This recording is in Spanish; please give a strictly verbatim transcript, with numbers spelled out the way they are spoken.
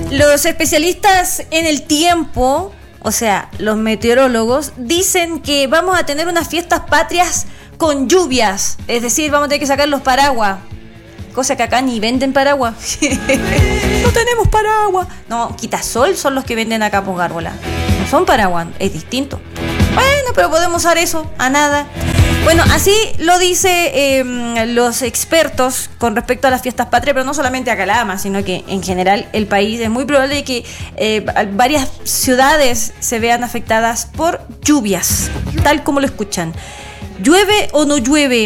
Los especialistas en el tiempo, o sea, los meteorólogos, dicen que vamos a tener unas fiestas patrias con lluvias. Es decir, vamos a tener que sacar los paraguas. Cosa que acá ni venden paraguas. No tenemos paraguas. No, quitasol son los que venden acá por Gárgola. No son paraguas, es distinto. Bueno, pero podemos usar eso, a nada. Bueno, así lo dice eh, los expertos con respecto a las fiestas patrias, pero no solamente a Calama, sino que en general el país. Es muy probable que eh, varias ciudades se vean afectadas por lluvias, tal como lo escuchan. ¿Llueve o no llueve?